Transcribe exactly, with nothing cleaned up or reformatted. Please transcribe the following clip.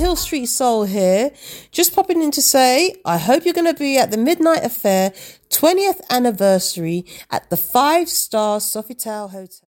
Hill Street Soul here. Just popping in to say, I hope you're going to be at the Midnight Affair twentieth anniversary at the five star Sofitel Hotel.